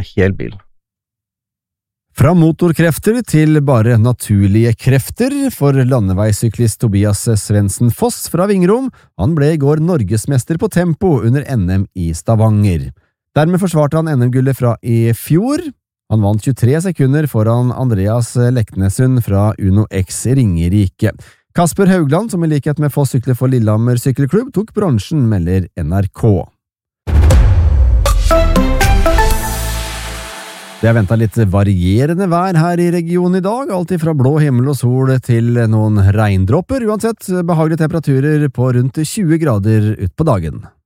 hel bil. Fra motorkrefter til bare naturlige krefter for landeveissyklist Tobias Svendsen Foss fra Vingrom. Han ble i går norgesmester på tempo under NM i Stavanger. Dermed forsvarte han NM-gullet fra i fjor. Han vant 23 sekunder foran Andreas Leknesund fra Uno X Ringerike. Kasper Haugland, som i likhet med Foss sykler for Lillehammer sykkelklubb, tok bronsen, melder NRK. Det er ventet litt varierende vær her i regionen i dag, alt fra blå himmel og sol til noen regndråper, uansett behagelige temperaturer på rundt 20 grader ut på dagen.